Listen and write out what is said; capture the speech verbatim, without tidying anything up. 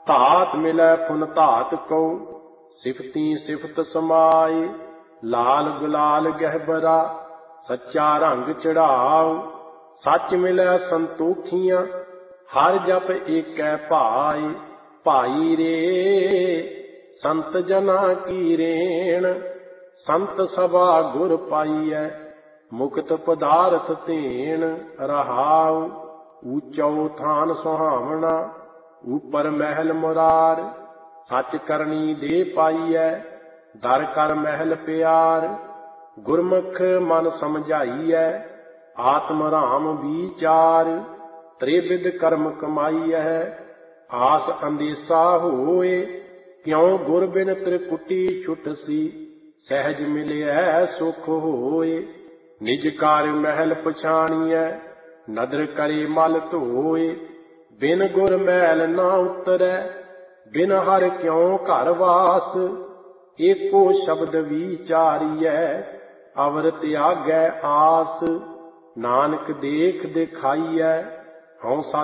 ਧਾਤ ਮਿਲੈ ਫੁਨ ਧਾਤ ਕਉ, ਸਿਫਤੀ ਸਿਫਤ ਸਮਾਏ। ਲਾਲ ਗੁਲਾਲ ਗਹਿਬਰਾ, ਸੱਚਾ ਰੰਗ ਚੜਾਉ। ਸੱਚ ਮਿਲੈ ਸੰਤੋਖੀਆਂ, ਹਰ ਜਪ ਏਕੈ ਭਾਈ। ਭਾਈ ਰੇ ਸੰਤ ਜਨਾ ਕੀ ਰੇਣ, ਸੰਤ ਸਭਾ ਗੁਰ ਪਾਈਐ। ਮੁਕਤ ਪਦਾਰਥ ਧੇਣ ਰਹਾਉ। ਊਚਉ ਥਾਨ ਸੁਹਾਵਣਾ, ਉਪਰ ਮਹਿਲ ਮੁਰਾਰ। ਸੱਚ ਕਰਨੀ ਦੇ ਪਾਈਐ, ਦਰ ਕਰ ਮਹਿਲ ਪਿਆਰ। ਗੁਰਮੁਖ ਮਨ ਸਮਝਾਈਐ, ਆਤਮ ਰਾਮ ਵਿਚਾਰ। ਤ੍ਰਿਵਿਧ ਕਰਮ ਕਮਾਈਐ, ਆਸ ਅੰਦੇਸਾ ਹੋਏ। ਕਿਉ ਗੁਰ ਬਿਨ ਤ੍ਰਿਕੁਟੀ ਛੁਟਸੀ, ਸਹਿਜ ਮਿਲਿਐ ਸੁਖ ਹੋਏ। ਨਿਜ ਕਾਰ ਮਹਿਲ ਪਛਾਣੀਐ, ਨਦਰ ਕਰੇ ਮਲ ਧੋਏ। ਬਿਨ ਗੁਰ ਮੈਲ ਨਾ ਉਤਰੈ, ਬਿਨ ਹਰਿ ਕਿਉ ਘਰ ਵਾਸ। ਏਕੋ ਸ਼ਬਦ ਵਿਚਾਰੀਐ, ਅਵਰ ਤਿਆਗੈ ਆਸ। ਨਾਨਕ ਦੇਖ ਦਿਖਾਈਐ, ਹਉ